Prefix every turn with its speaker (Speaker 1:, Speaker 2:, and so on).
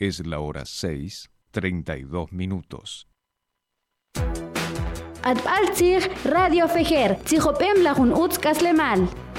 Speaker 1: Es la hora 6:32.
Speaker 2: Atbaltzig Radio Fejer, Tzihopem Lajun Utz Kaslemal.